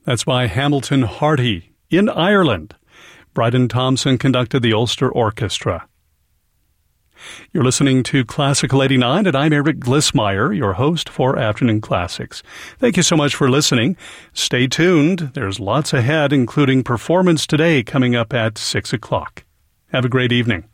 That's by Hamilton Harty in Ireland. Bryden Thompson conducted the Ulster Orchestra. You're listening to Classical 89, and I'm Eric Glissmeyer, your host for Afternoon Classics. Thank you so much for listening. Stay tuned. There's lots ahead, including Performance Today coming up at 6 o'clock. Have a great evening.